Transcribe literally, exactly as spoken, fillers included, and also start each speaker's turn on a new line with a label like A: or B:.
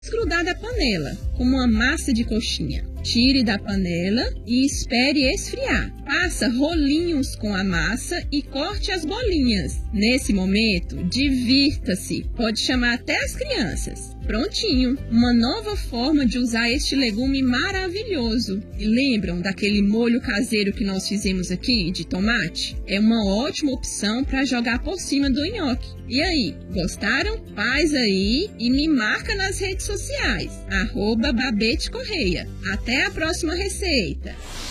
A: Desgrudar da panela, como uma massa de coxinha. Tire da panela e espere esfriar. Faça rolinhos com a massa e corte as bolinhas. Nesse momento, divirta-se. Pode chamar até as crianças. Prontinho! Uma nova forma de usar este legume maravilhoso. E lembram daquele molho caseiro que nós fizemos aqui, de tomate? É uma ótima opção para jogar por cima do nhoque. E aí, gostaram? Faz aí e me marca nas redes sociais. arroba Babete Correia. Até a próxima receita!